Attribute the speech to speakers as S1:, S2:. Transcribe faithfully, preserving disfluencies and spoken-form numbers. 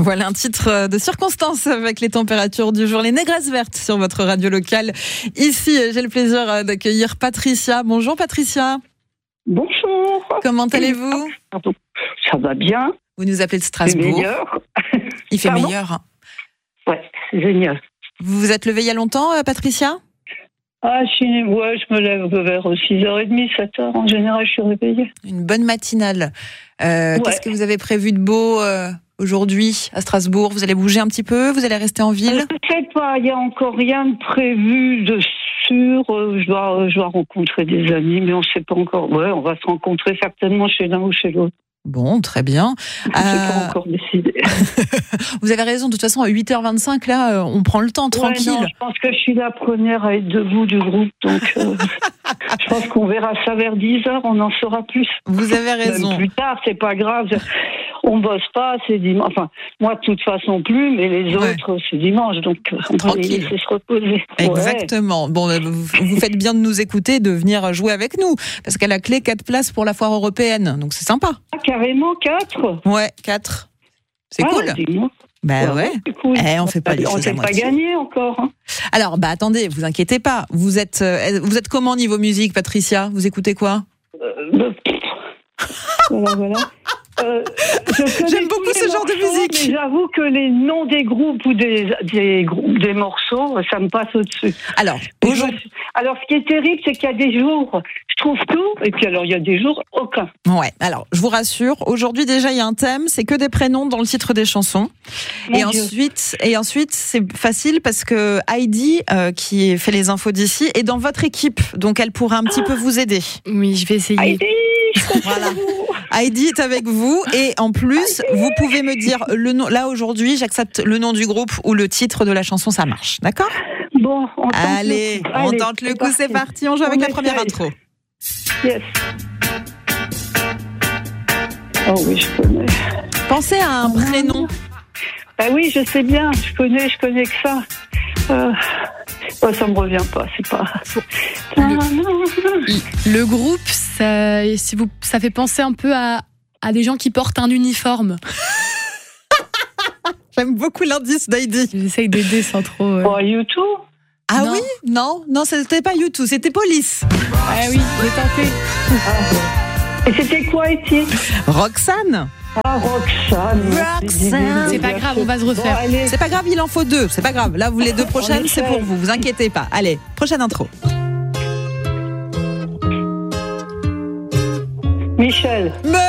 S1: Voilà un titre de circonstance avec les températures du jour, les négresses vertes sur votre radio locale. Ici, j'ai le plaisir d'accueillir Patricia. Bonjour Patricia.
S2: Bonjour.
S1: Comment allez-vous ?
S2: Pardon. Ça va bien.
S1: Vous nous appelez de Strasbourg.
S2: C'est meilleur.
S1: Il fait
S2: Pardon ?
S1: meilleur.
S2: Ouais, c'est génial.
S1: Vous vous êtes levée il y a longtemps, Patricia ?
S2: Ah, je, suis... ouais, je me lève vers six heures trente, sept heures. En général, je suis réveillée.
S1: Une bonne matinale. Euh, ouais. Qu'est-ce que vous avez prévu de beau euh, aujourd'hui à Strasbourg ? Vous allez bouger un petit peu ? Vous allez rester en ville ?
S2: Je ne sais pas, il n'y a encore rien de prévu de sûr. Je dois, je dois rencontrer des amis, mais on ne sait pas encore. Ouais, on va se rencontrer certainement chez l'un ou chez l'autre.
S1: Bon, très bien.
S2: Je n'ai euh... pas encore décidé.
S1: Vous avez raison, de toute façon, à huit heures vingt-cinq, là, on prend le temps, tranquille.
S2: Ouais, non, je pense que je suis la première à être debout du groupe, donc euh, je pense qu'on verra ça vers dix heures, on en saura plus.
S1: Vous avez raison.
S2: Même plus tard, c'est pas grave. On bosse pas, c'est dimanche. Enfin, moi, de toute façon, plus, mais les autres, ouais. c'est dimanche, donc on va les laisser se reposer.
S1: Exactement. Ouais. Bon, vous, vous faites bien de nous écouter, de venir jouer avec nous, parce qu'à la clé, quatre places pour la foire européenne, donc c'est sympa.
S2: Ah, carrément quatre.
S1: Ouais, quatre. C'est
S2: ah,
S1: cool.
S2: Dis-moi.
S1: Bah ouais. ouais.
S2: C'est cool.
S1: Eh, on fait pas les
S2: on
S1: choses à moitié.
S2: On s'est pas gagné encore. Hein.
S1: Alors, bah attendez, vous inquiétez pas. Vous êtes, euh, vous êtes comment niveau musique, Patricia ? Vous écoutez quoi ?
S2: euh, Voilà, voilà. Euh,
S1: J'aime beaucoup ce genre
S2: morceaux,
S1: de musique.
S2: Mais j'avoue que les noms des groupes ou des, des, des morceaux, ça me passe au-dessus.
S1: Alors, aujourd'hui...
S2: alors, ce qui est terrible, c'est qu'il y a des jours, je trouve tout, et puis alors, il y a des jours, aucun.
S1: Ouais, alors, je vous rassure, aujourd'hui, déjà, il y a un thème, c'est que des prénoms dans le titre des chansons.
S2: Mon
S1: et
S2: Dieu.
S1: ensuite, et ensuite, c'est facile parce que Heidi, euh, qui fait les infos d'ici, est dans votre équipe, donc elle pourra un petit ah. peu vous aider.
S3: Oui, je vais essayer.
S2: Heidi,
S1: voilà. Heidi est avec vous et en plus, Heidi. Vous pouvez me dire le nom. Là aujourd'hui, j'accepte le nom du groupe ou le titre de la chanson, ça marche, d'accord ?
S2: Bon, on tente
S1: Allez,
S2: le coup.
S1: on
S2: Allez,
S1: tente le coup, parti. C'est parti. On joue on avec essaye. La première intro.
S2: Yes. Oh oui, je connais.
S1: Pensez à un prénom.
S2: Ah oui, je sais bien. Je connais, je connais que ça. Euh... Oh, ça me revient pas, c'est pas.
S3: Le, le groupe, ça, si vous, ça fait penser un peu à, à des gens qui portent un uniforme.
S1: J'aime beaucoup l'indice d'Heidi.
S3: J'essaye d'aider sans trop. Euh...
S2: Oh, U deux ?
S1: Ah
S2: non.
S1: oui ? Non, non, c'était pas U deux, c'était Police.
S3: Ah oui, j'ai tenté.
S2: Ah, et c'était quoi, Eti ?
S1: Roxane.
S2: Ah, Roxane.
S1: Roxane.
S3: C'est pas grave, on va se refaire.
S2: Bon,
S1: c'est pas grave, il en faut deux. C'est pas grave. Là, vous les deux prochaines, c'est pour vous. Vous inquiétez pas. Allez, prochaine intro.
S2: Michel.
S1: Mais